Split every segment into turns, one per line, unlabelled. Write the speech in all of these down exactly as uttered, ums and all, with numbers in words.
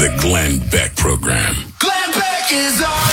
The Glenn Beck Program.
Glenn Beck is on.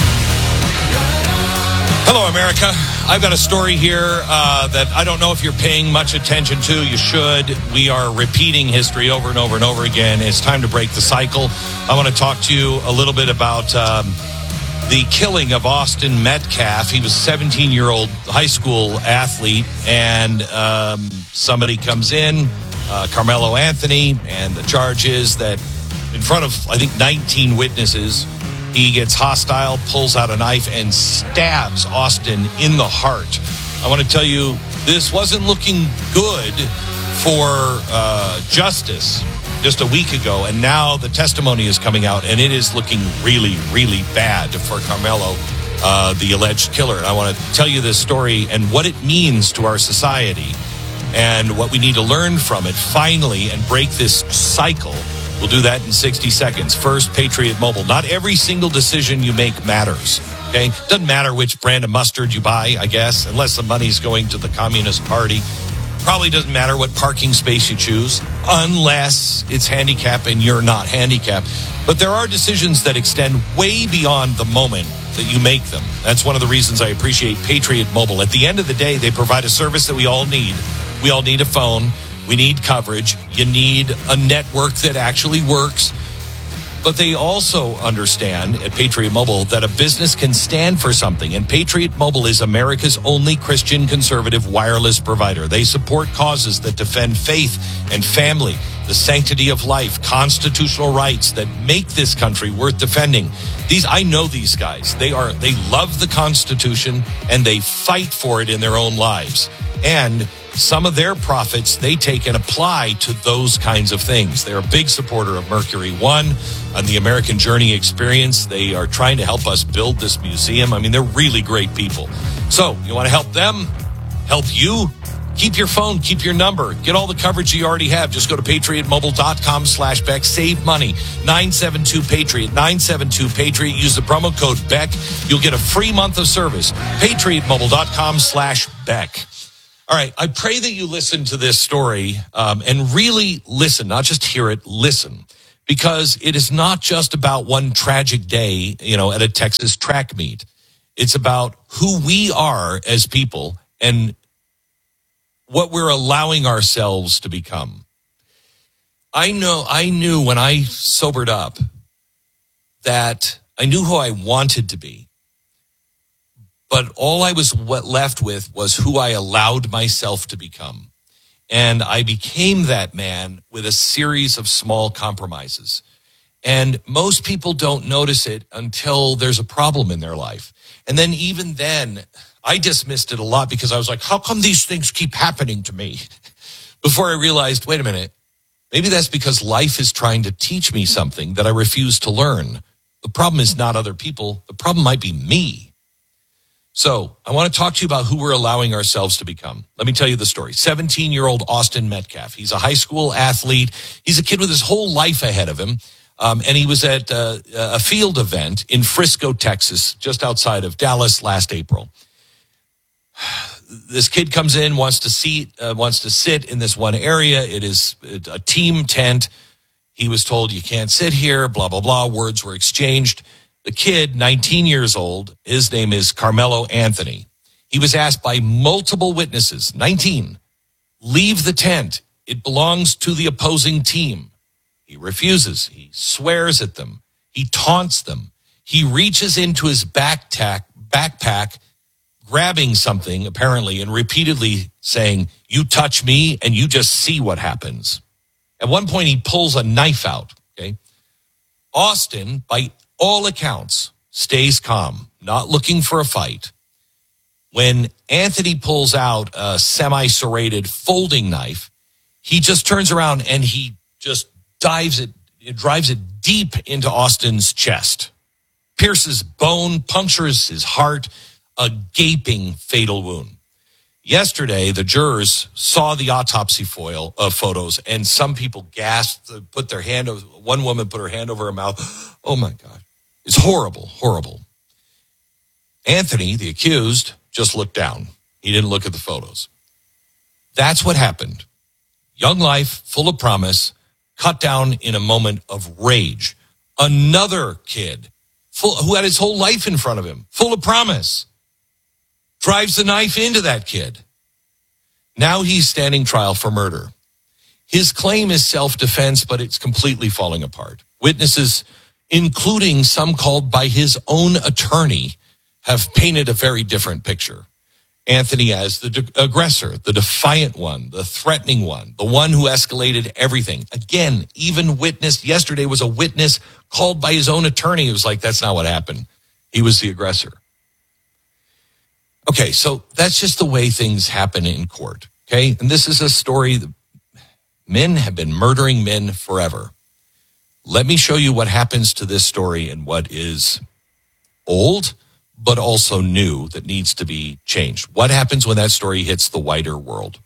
Hello, America. I've got a story here uh, that I don't know if you're paying much attention to. You should. We are repeating history over and over and over again. It's time to break the cycle. I want to talk to you a little bit about um, the killing of Austin Metcalf. He was a seventeen-year-old high school athlete, and um, somebody comes in, uh, Carmelo Anthony, and the charge is that in front of, I think, nineteen witnesses, he gets hostile, pulls out a knife, and stabs Austin in the heart. I want to tell you, this wasn't looking good for uh, justice just a week ago, and now the testimony is coming out, and it is looking really, really bad for Carmelo, uh, the alleged killer. And I want to tell you this story and what it means to our society and what we need to learn from it finally and break this cycle. We'll do that in sixty seconds. First, Patriot Mobile. Not every single decision you make matters, okay? Doesn't matter which brand of mustard you buy, I guess, unless the money's going to the Communist Party. Probably doesn't matter what parking space you choose, unless it's handicapped and you're not handicapped. But there are decisions that extend way beyond the moment that you make them. That's one of the reasons I appreciate Patriot Mobile. At the end of the day, they provide a service that we all need. We all need a phone. We need coverage. You need a network that actually works. But they also understand at Patriot Mobile that a business can stand for something. And Patriot Mobile is America's only Christian conservative wireless provider. They support causes that defend faith and family, the sanctity of life, constitutional rights that make this country worth defending. These, I know these guys. They are, they love the Constitution and they fight for it in their own lives. And some of their profits they take and apply to those kinds of things. They're a big supporter of Mercury One and the American Journey Experience. They are trying to help us build this museum. I mean, they're really great people. So you want to help them, help you? Keep your phone, keep your number, get all the coverage you already have. Just go to patriotmobile.com slash Beck. Save money. nine seven two Patriot, nine seven two Patriot. Use the promo code Beck. You'll get a free month of service. patriotmobile.com slash Beck. All right, I pray that you listen to this story um, and really listen, not just hear it, listen, because it is not just about one tragic day, you know, at a Texas track meet. It's about who we are as people and what we're allowing ourselves to become. I know, I knew when I sobered up that I knew who I wanted to be. But all I was left with was who I allowed myself to become. And I became that man with a series of small compromises. And most people don't notice it until there's a problem in their life. And then even then, I dismissed it a lot because I was like, how come these things keep happening to me? Before I realized, wait a minute, maybe that's because life is trying to teach me something that I refuse to learn. The problem is not other people. The problem might be me. So I want to talk to you about who we're allowing ourselves to become. Let me tell you the story. seventeen-year-old Austin Metcalf. He's a high school athlete. He's a kid with his whole life ahead of him. Um, and he was at uh, a field event in Frisco, Texas, just outside of Dallas last April. This kid comes in, wants to seat, uh, wants to sit in this one area. It is a team tent. He was told, you can't sit here, blah, blah, blah. Words were exchanged. The kid, nineteen years old, his name is Carmelo Anthony. He was asked by multiple witnesses, nineteen, leave the tent. It belongs to the opposing team. He refuses. He swears at them. He taunts them. He reaches into his backpack, backpack, grabbing something, apparently, and repeatedly saying, you touch me and you just see what happens. At one point, he pulls a knife out, okay? Austin, by all accounts, stays calm, not looking for a fight. When Anthony pulls out a semi-serrated folding knife, he just turns around and he just dives it, it drives it deep into Austin's chest, pierces bone, punctures his heart, a gaping fatal wound. Yesterday, the jurors saw the autopsy foil, uh, photos, and some people gasped, put their hand over, one woman put her hand over her mouth. Oh my God. It's horrible, horrible. Anthony, the accused, just looked down. He didn't look at the photos. That's what happened. Young life, full of promise, cut down in a moment of rage, Another kid full, who had his whole life in front of him, full of promise, drives the knife into that kid. Now he's standing trial for murder. His claim is self-defense, but it's completely falling apart. Witnesses, including some called by his own attorney, have painted a very different picture. Anthony as the de- aggressor, the defiant one, the threatening one, the one who escalated everything. Again, even witnessed, yesterday was a witness called by his own attorney. It was like, that's not what happened. He was the aggressor. Okay, so that's just the way things happen in court, okay? And this is a story that men have been murdering men forever. Let me show you what happens to this story and what is old, but also new that needs to be changed. What happens when that story hits the wider world?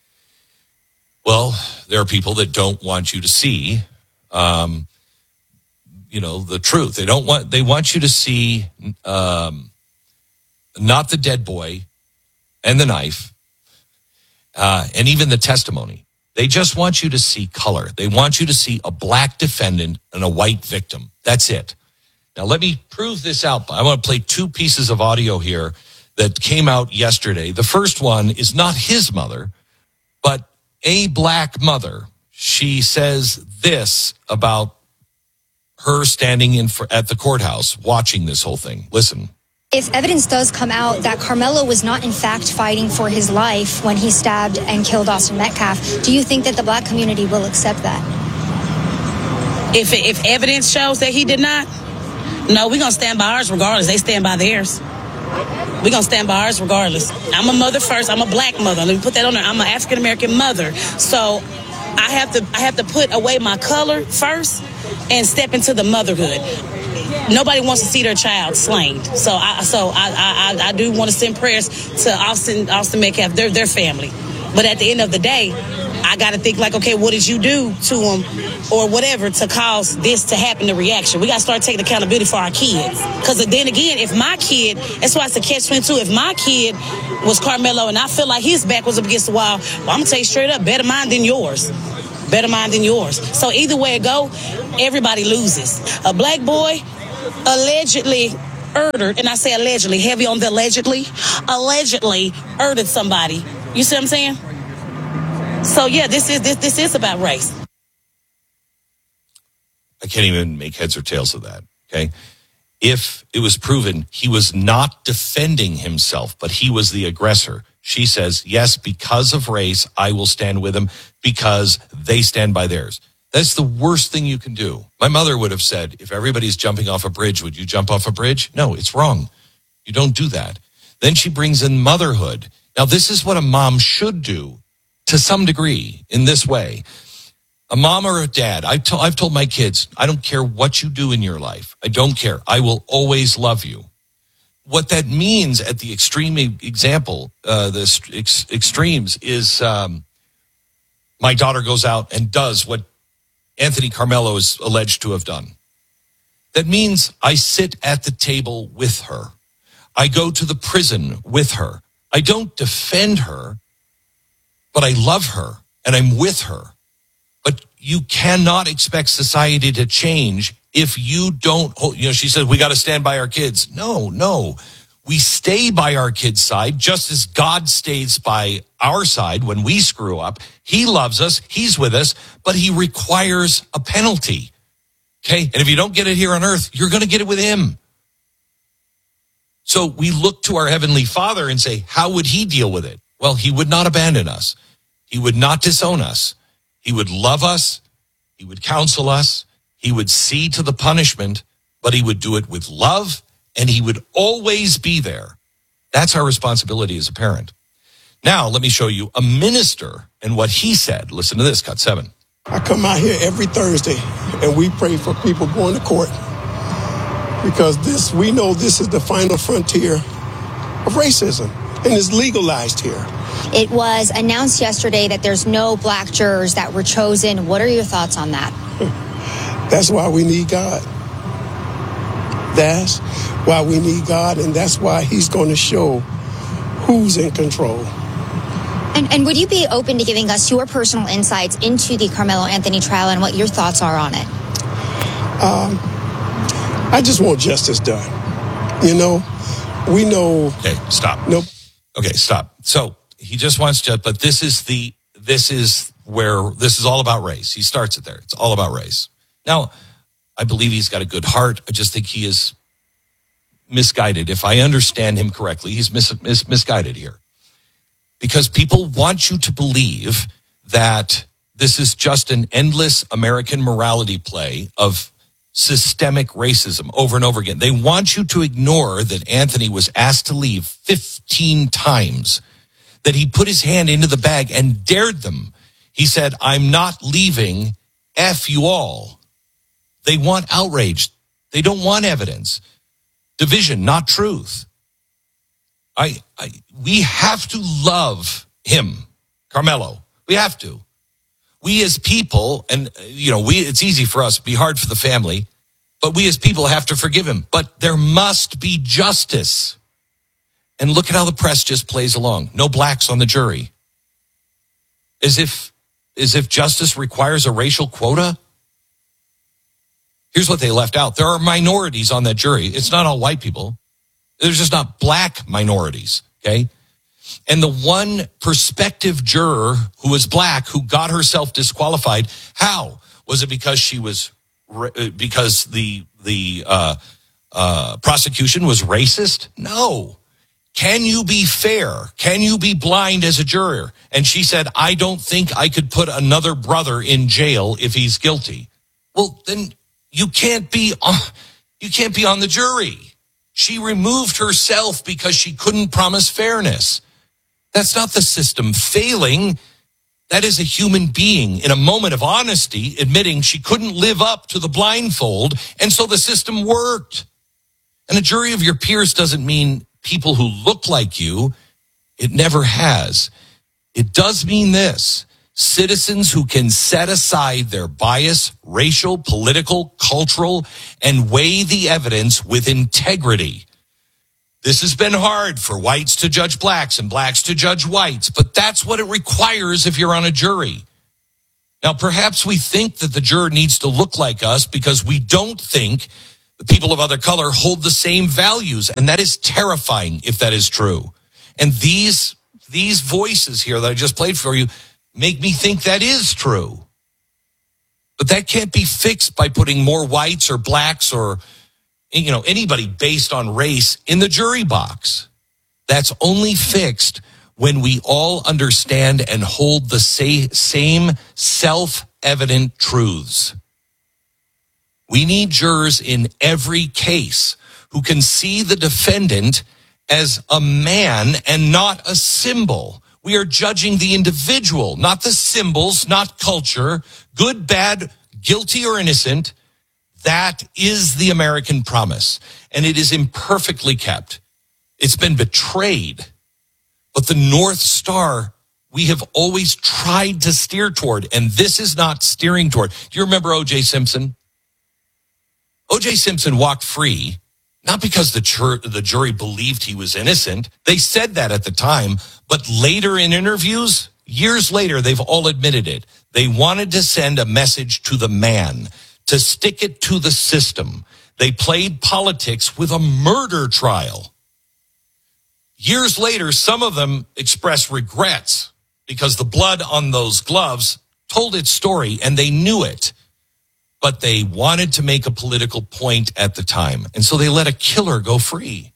Well, there are people that don't want you to see, um, you know, the truth. They don't want, they want you to see, um, not the dead boy and the knife, uh, and even the testimony. They just want you to see color. They want you to see a black defendant and a white victim. That's it. Now, let me prove this out. I want to play two pieces of audio here that came out yesterday. The first one is not his mother, but a black mother. She says this about her standing in for, at the courthouse watching this whole thing. Listen.
If evidence does come out that Carmelo was not in fact fighting for his life when he stabbed and killed Austin Metcalf, do you think that the black community will accept that?
If if evidence shows that he did not, no, we're going to stand by ours regardless. They stand by theirs. We're going to stand by ours regardless. I'm a mother first. I'm a black mother. Let me put that on there. I'm an African-American mother. So I have to I have to put away my color first and step into the motherhood. Nobody wants to see their child slain. So I so I I, I do want to send prayers to Austin Austin Metcalf, their their family. But at the end of the day, I got to think like, okay, what did you do to him or whatever to cause this to happen, the reaction? We got to start taking accountability for our kids. Because then again, if my kid, that's why it's a catch twenty-two. If my kid was Carmelo and I feel like his back was up against the wall, well, I'm going to tell you straight up, better mine than yours. Better mine than yours. So either way it go, everybody loses. A black boy allegedly murdered, and I say allegedly, heavy on the allegedly, allegedly murdered somebody. You see what I'm saying? So yeah, this is this this is about race.
I can't even make heads or tails of that, okay? If it was proven he was not defending himself, but he was the aggressor, she says, yes, because of race, I will stand with him because they stand by theirs. That's the worst thing you can do. My mother would have said, if everybody's jumping off a bridge, would you jump off a bridge? No, it's wrong. You don't do that. Then she brings in motherhood. Now, this is what a mom should do to some degree in this way. A mom or a dad, I've, to, I've told my kids, I don't care what you do in your life. I don't care. I will always love you. What that means at the extreme example, uh, the ex- extremes is um, my daughter goes out and does what Anthony Carmelo is alleged to have done. That means I sit at the table with her. I go to the prison with her. I don't defend her, but I love her and I'm with her. But you cannot expect society to change if you don't, you know, she said, we got to stand by our kids. No, no. We stay by our kids' side just as God stays by our side when we screw up. He loves us. He's with us, but he requires a penalty. Okay. And if you don't get it here on earth, you're going to get it with him. So we look to our Heavenly Father and say, how would he deal with it? Well, he would not abandon us. He would not disown us. He would love us. He would counsel us. He would see to the punishment, but he would do it with love, and he would always be there. That's our responsibility as a parent. Now, let me show you a minister and what he said. Listen to this, cut seven.
I come out here every Thursday, and we pray for people going to court because this, we know this is the final frontier of racism, and it's legalized here.
It was announced yesterday that there's no black jurors that were chosen. What are your thoughts on that?
That's why we need God. That's why we need God, and that's why he's going to show who's in control.
And, and would you be open to giving us your personal insights into the Carmelo Anthony trial and what your thoughts are on it?
Um, I just want justice done. You know, we know.
Okay, stop.
Nope.
Okay, stop. So he just wants to, but this is the, this is where, this is all about race. He starts it there. It's all about race. Now, I believe he's got a good heart. I just think he is misguided. If I understand him correctly, he's mis- mis- misguided here. Because people want you to believe that this is just an endless American morality play of systemic racism over and over again. They want you to ignore that Anthony was asked to leave fifteen times, that he put his hand into the bag and dared them. He said, I'm not leaving, F you all. They want outrage. They don't want evidence. Division, not truth. I, I, we have to love him, Carmelo. We have to. We as people, and you know, we it's easy for us, be hard for the family, but we as people have to forgive him. But there must be justice. And look at how the press just plays along. No blacks on the jury. As if, as if justice requires a racial quota. Here's what they left out. There are minorities on that jury. It's not all white people. There's just not black minorities, okay? And the one prospective juror who was black who got herself disqualified, how? Was it because she was, because the the uh, uh, prosecution was racist? No. Can you be fair? Can you be blind as a juror? And she said, I don't think I could put another brother in jail if he's guilty. Well, then you can't be on, you can't be on the jury. She removed herself because she couldn't promise fairness. That's not the system failing. That is a human being in a moment of honesty admitting she couldn't live up to the blindfold, and so the system worked. And a jury of your peers doesn't mean people who look like you. It never has. It does mean this: citizens who can set aside their bias, racial, political, cultural, and weigh the evidence with integrity. This has been hard for whites to judge blacks and blacks to judge whites, but that's what it requires if you're on a jury. Now, perhaps we think that the juror needs to look like us because we don't think the people of other color hold the same values, and that is terrifying if that is true. And these, these voices here that I just played for you make me think that is true. But that can't be fixed by putting more whites or blacks or, you know, anybody based on race in the jury box. That's only fixed when we all understand and hold the say, same self-evident truths. We need jurors in every case who can see the defendant as a man and not a symbol. We are judging the individual, not the symbols, not culture, good, bad, guilty, or innocent. That is the American promise, and it is imperfectly kept. It's been betrayed, but the North Star we have always tried to steer toward, and this is not steering toward. Do you remember O J Simpson? O J Simpson walked free, not because the, jur- the jury believed he was innocent. They said that at the time, but later in interviews, years later, they've all admitted it. They wanted to send a message to the man, to stick it to the system. They played politics with a murder trial. Years later, some of them expressed regrets because the blood on those gloves told its story and they knew it. But they wanted to make a political point at the time. And so they let a killer go free.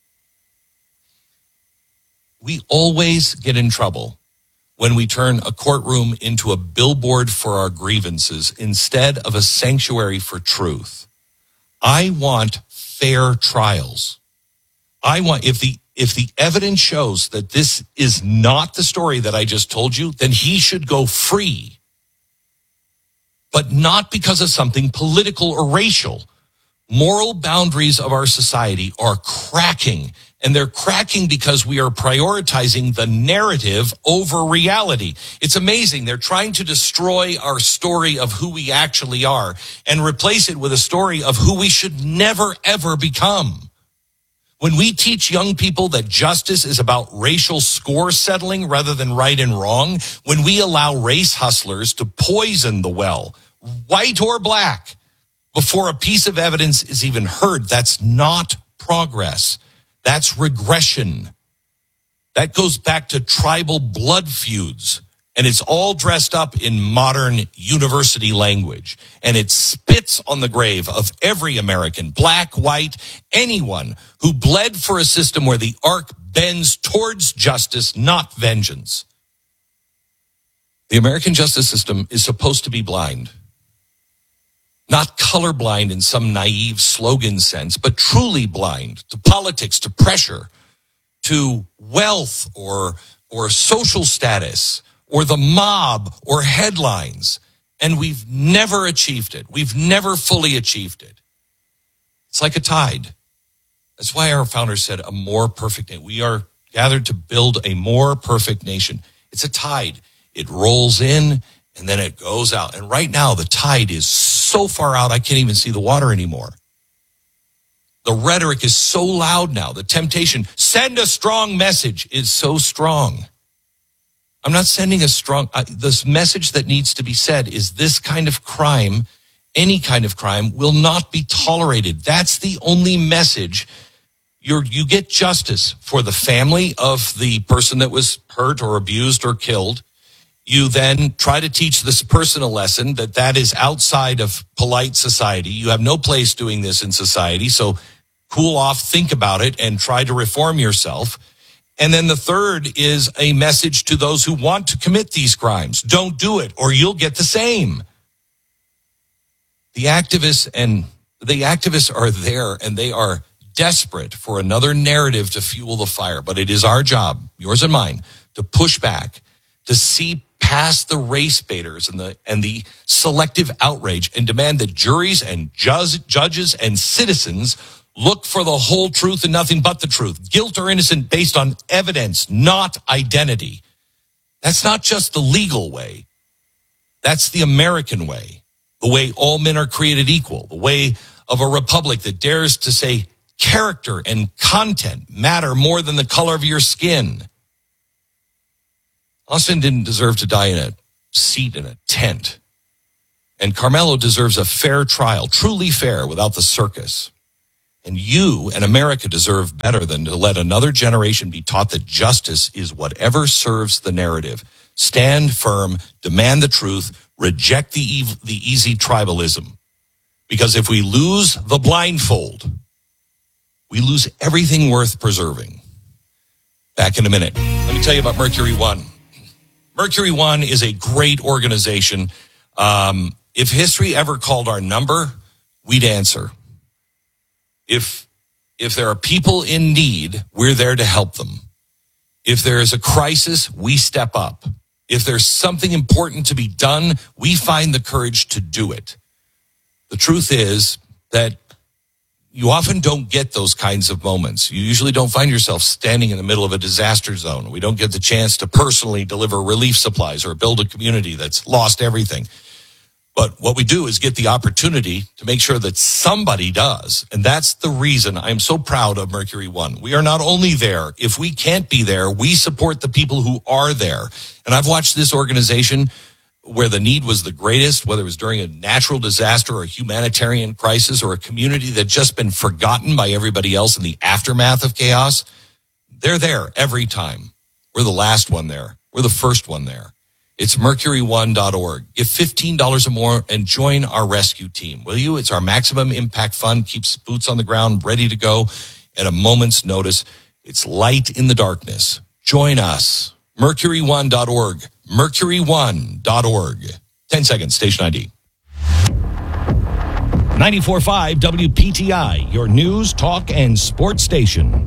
We always get in trouble when we turn a courtroom into a billboard for our grievances instead of a sanctuary for truth. I want fair trials. I want, if the if the evidence shows that this is not the story that I just told you, then he should go free. But not because of something political or racial. Moral boundaries of our society are cracking, and they're cracking because we are prioritizing the narrative over reality. It's amazing. They're trying to destroy our story of who we actually are and replace it with a story of who we should never, ever become. When we teach young people that justice is about racial score settling rather than right and wrong, when we allow race hustlers to poison the well, white or black, before a piece of evidence is even heard. That's not progress. That's regression. That goes back to tribal blood feuds. And it's all dressed up in modern university language. And it spits on the grave of every American, black, white, anyone who bled for a system where the arc bends towards justice, not vengeance. The American justice system is supposed to be blind. Not colorblind in some naive slogan sense, but truly blind to politics, to pressure, to wealth or, or social status, or the mob, or headlines. And we've never achieved it. We've never fully achieved it. It's like a tide. That's why our founders said a more perfect nation. We are gathered to build a more perfect nation. It's a tide. It rolls in and then it goes out. And right now the tide is so far out I can't even see the water anymore. The rhetoric is so loud now. The temptation, send a strong message, is so strong. I'm not sending a strong, uh, this message that needs to be said is this kind of crime, any kind of crime, will not be tolerated. That's the only message. You're, you get justice for the family of the person that was hurt or abused or killed. You then try to teach this person a lesson that that is outside of polite society. You have no place doing this in society, so cool off, think about it, and try to reform yourself. And then the third is a message to those who want to commit these crimes. Don't do it, or you'll get the same. The activists and the activists are there, and they are desperate for another narrative to fuel the fire. But it is our job, yours and mine, to push back, to see past the race baiters and the and the selective outrage, and demand that juries and judge, judges and citizens look for the whole truth and nothing but the truth. Guilt or innocent based on evidence, not identity. That's not just the legal way. That's the American way. The way all men are created equal. The way of a republic that dares to say character and content matter more than the color of your skin. Austin didn't deserve to die in a seat in a tent. And Carmelo deserves a fair trial, truly fair, without the circus. And you and America deserve better than to let another generation be taught that justice is whatever serves the narrative. Stand firm, demand the truth, reject the ev- the easy tribalism. Because if we lose the blindfold, we lose everything worth preserving. Back in a minute. Let me tell you about Mercury One. Mercury One is a great organization. Um, if history ever called our number, we'd answer. If if there are people in need, we're there to help them. If there is a crisis, we step up. If there's something important to be done, we find the courage to do it. The truth is that you often don't get those kinds of moments. You usually don't find yourself standing in the middle of a disaster zone. We don't get the chance to personally deliver relief supplies or build a community that's lost everything. But what we do is get the opportunity to make sure that somebody does. And that's the reason I'm so proud of Mercury One. We are not only there. If we can't be there, we support the people who are there. And I've watched this organization where the need was the greatest, whether it was during a natural disaster or a humanitarian crisis or a community that just been forgotten by everybody else in the aftermath of chaos. They're there every time. We're the last one there. We're the first one there. It's mercury one dot org. Give fifteen dollars or more and join our rescue team, will you? It's our maximum impact fund, keeps boots on the ground, ready to go at a moment's notice. It's light in the darkness. Join us. mercury one dot org. mercury one dot org. ten seconds, station I D.
ninety-four point five W P T I, your news, talk, and sports station.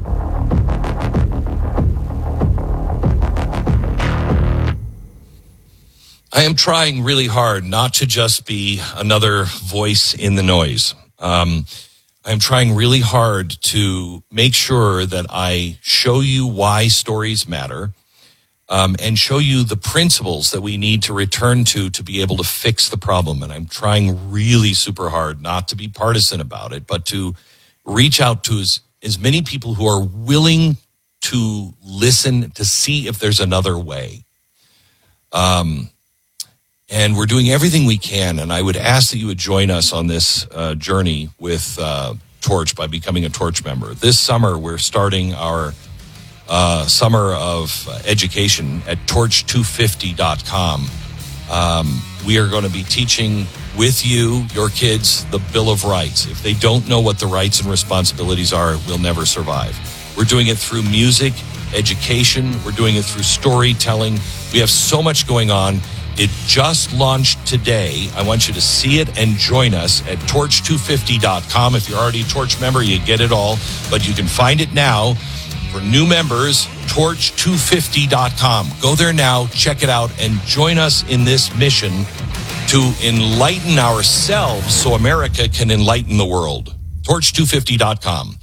I am trying really hard not to just be another voice in the noise. Um, I'm trying really hard to make sure that I show you why stories matter, um, and show you the principles that we need to return to to be able to fix the problem. And I'm trying really super hard not to be partisan about it, but to reach out to as, as many people who are willing to listen to see if there's another way. Um, And we're doing everything we can. And I would ask that you would join us on this uh, journey with uh, Torch by becoming a Torch member. This summer, we're starting our uh, summer of education at torch two fifty dot com. Um, we are going to be teaching with you, your kids, the Bill of Rights. If they don't know what the rights and responsibilities are, we'll never survive. We're doing it through music, education. We're doing it through storytelling. We have so much going on. It just launched today. I want you to see it and join us at torch two fifty dot com. If you're already a Torch member, you get it all. But you can find it now for new members, torch two fifty dot com. Go there now, check it out, and join us in this mission to enlighten ourselves so America can enlighten the world. torch two fifty dot com.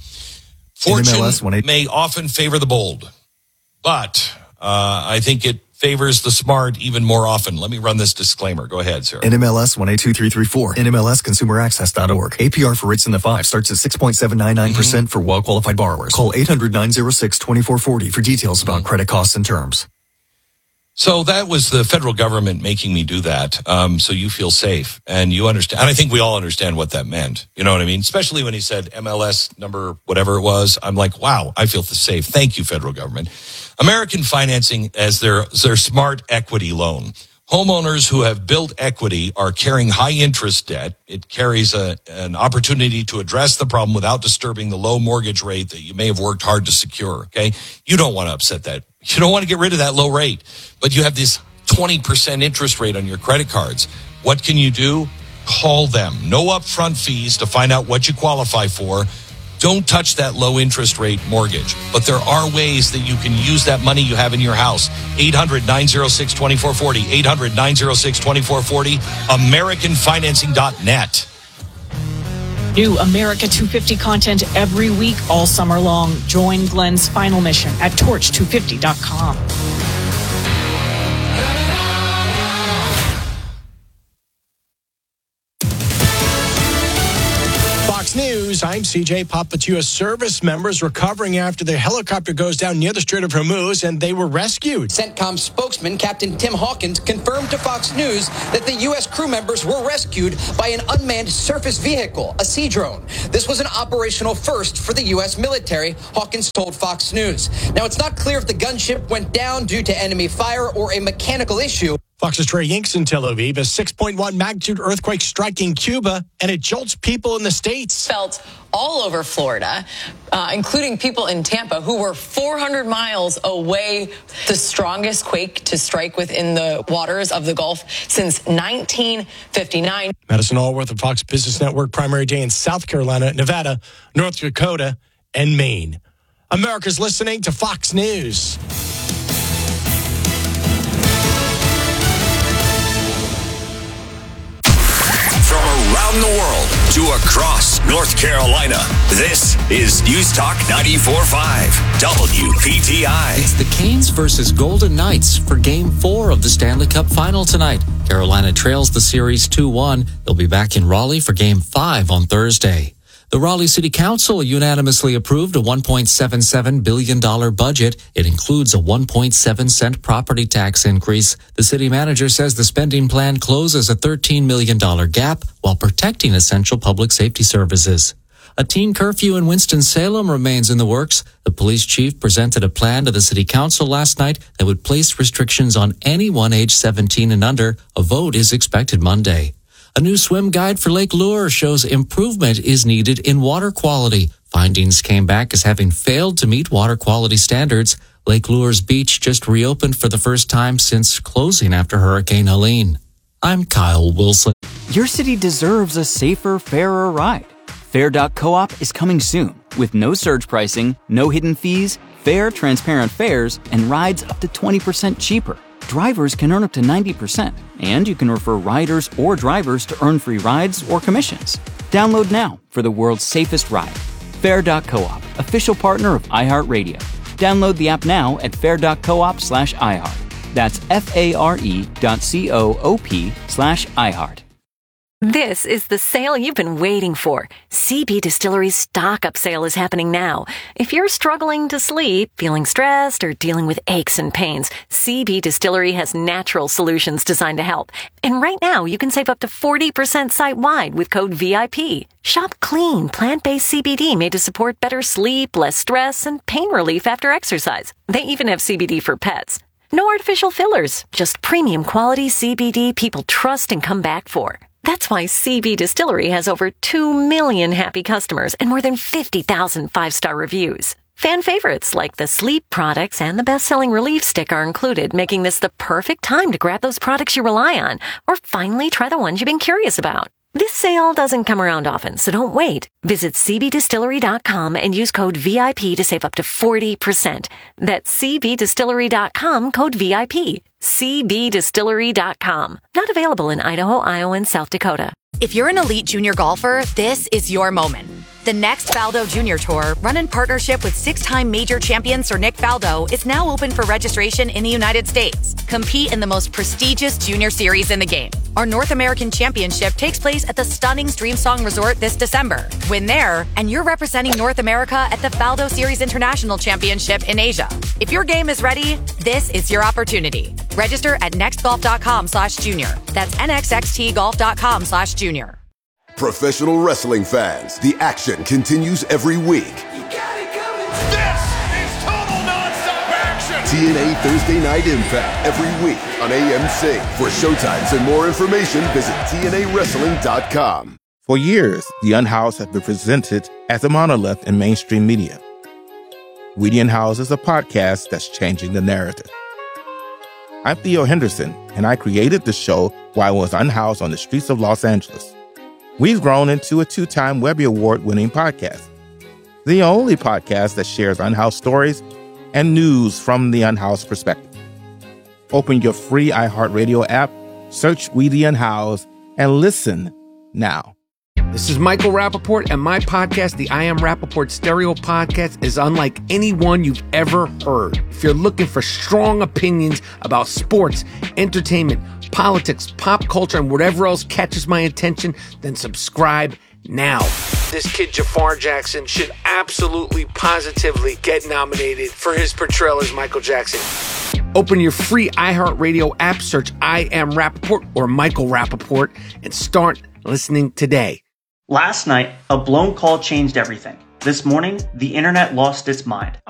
Fortune may often favor the bold, but uh, I think it favors the smart even more often. Let me run this disclaimer. Go ahead, sir.
N M L S one eight two three three four. N M L S consumer access dot org. A P R for rates in the five starts at six point seven nine nine percent mm-hmm. for well-qualified borrowers. Call eight hundred nine oh six two four four oh for details about mm-hmm. credit costs and terms.
So that was the federal government making me do that, um, so you feel safe and you understand. And I think we all understand what that meant. You know what I mean? Especially when he said M L S number whatever it was. I'm like, wow, I feel safe. Thank you, federal government. American Financing as their, their smart equity loan. Homeowners who have built equity are carrying high interest debt. It carries a, an opportunity to address the problem without disturbing the low mortgage rate that you may have worked hard to secure. Okay. You don't want to upset that. You don't want to get rid of that low rate, but you have this twenty percent interest rate on your credit cards. What can you do? Call them. No upfront fees to find out what you qualify for. Don't touch that low interest rate mortgage. But there are ways that you can use that money you have in your house. eight hundred nine oh six two four four oh. eight hundred nine oh six two four four oh. American Financing dot net.
New America two fifty content every week all summer long. Join Glenn's final mission at torch two fifty dot com.
Fox News, I'm C J Puppet. U S service members recovering after their helicopter goes down near the Strait of Hormuz and they were rescued.
CENTCOM spokesman Captain Tim Hawkins confirmed to Fox News that the U S crew members were rescued by an unmanned surface vehicle, a Sea Drone. This was an operational first for the U S military, Hawkins told Fox News. Now, it's not clear if the gunship went down due to enemy fire or a mechanical issue.
Fox's Trey Yinks in Tel Aviv. A six point one magnitude earthquake striking Cuba, and it jolts people in the States.
Felt all over Florida, uh, including people in Tampa who were four hundred miles away. The strongest quake to strike within the waters of the Gulf since nineteen fifty-nine.
Madison Allworth of Fox Business Network. Primary day in South Carolina, Nevada, North Dakota, and Maine. America's listening to Fox News.
Around the world to across North Carolina. This is News Talk ninety-four point five W P T I.
It's the Canes versus Golden Knights for Game four of the Stanley Cup Final tonight. Carolina trails the series two one. They'll be back in Raleigh for Game five on Thursday. The Raleigh City Council unanimously approved a one point seven seven billion dollars budget. It includes a one point seven cent property tax increase. The city manager says the spending plan closes a thirteen million dollars gap while protecting essential public safety services. A teen curfew in Winston-Salem remains in the works. The police chief presented a plan to the city council last night that would place restrictions on anyone age seventeen and under. A vote is expected Monday. A new swim guide for Lake Lure shows improvement is needed in water quality. Findings came back as having failed to meet water quality standards. Lake Lure's beach just reopened for the first time since closing after Hurricane Helene. I'm Kyle Wilson.
Your city deserves a safer, fairer ride. Fair dot coop is coming soon with no surge pricing, no hidden fees, fair, transparent fares, and rides up to twenty percent cheaper. Drivers can earn up to ninety percent, and you can refer riders or drivers to earn free rides or commissions. Download now for the world's safest ride. Fair dot coop, official partner of iHeartRadio. Download the app now at fair dot coop slash iHeart. That's F A R E dot C O O P slash iHeart.
This is the sale you've been waiting for. C B Distillery's stock up sale is happening now. If you're struggling to sleep, feeling stressed, or dealing with aches and pains, C B Distillery has natural solutions designed to help. And right now, you can save up to forty percent site-wide with code V I P. Shop clean, plant-based C B D made to support better sleep, less stress, and pain relief after exercise. They even have C B D for pets. No artificial fillers, just premium quality C B D people trust and come back for. That's why C B Distillery has over two million happy customers and more than fifty thousand five-star reviews. Fan favorites like the sleep products and the best-selling relief stick are included, making this the perfect time to grab those products you rely on or finally try the ones you've been curious about. This sale doesn't come around often, so don't wait. Visit C B distillery dot com and use code V I P to save up to forty percent. That's C B distillery dot com, code V I P. C B distillery dot com. Not available in Idaho, Iowa, and South Dakota.
If you're an elite junior golfer, this is your moment. The next Faldo Junior Tour, run in partnership with six-time major champion Sir Nick Faldo, is now open for registration in the United States. Compete in the most prestigious junior series in the game. Our North American Championship takes place at the stunning Streamsong Resort this December. Win there, and you're representing North America at the Faldo Series International Championship in Asia. If your game is ready, this is your opportunity. Register at nextgolf.com slash junior. That's nxxtgolf.com slash junior.
Professional wrestling fans, the action continues every week.
You got it coming. This is total nonstop action.
T N A Thursday Night Impact every week on A M C. For showtimes and more information, visit T N A wrestling dot com.
For years, The Unhoused has been presented as a monolith in mainstream media. We The Unhoused is a podcast that's changing the narrative. I'm Theo Henderson, and I created the show while I was unhoused on the streets of Los Angeles. We've grown into a two-time Webby Award-winning podcast, the only podcast that shares unhoused stories and news from the unhoused perspective. Open your free iHeartRadio app, search We The Unhoused, and listen now.
This is Michael Rappaport, and my podcast, the I Am Rappaport Stereo Podcast, is unlike any one you've ever heard. If you're looking for strong opinions about sports, entertainment, politics, pop culture, and whatever else catches my attention, then subscribe now. This kid Jafar Jackson should absolutely, positively get nominated for his portrayal as Michael Jackson. Open your free iHeartRadio app, search I Am Rappaport or Michael Rappaport, and start listening today.
Last night, a blown call changed everything. This morning, the internet lost its mind.